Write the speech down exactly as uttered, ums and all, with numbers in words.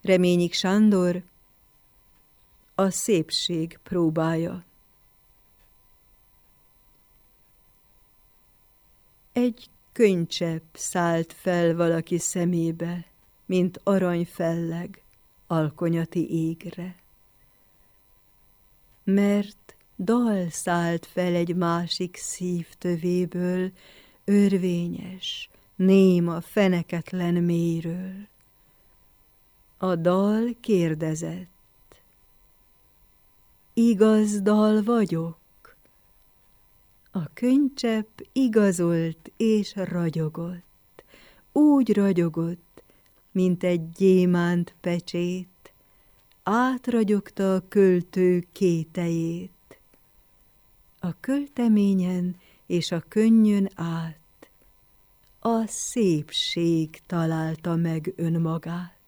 Reményik Sándor, a szépség próbája. Egy könycsepp szállt fel valaki szemébe, mint aranyfelleg alkonyati égre. Mert dal szállt fel egy másik szív tövéből, örvényes, néma, feneketlen mélyről. A dal kérdezett: igaz dal vagyok? A könycsepp igazolt és ragyogott, úgy ragyogott, mint egy gyémánt pecsét, átragyogta a költő kételyét. A költeményen és a könnyön át a szépség találta meg önmagát.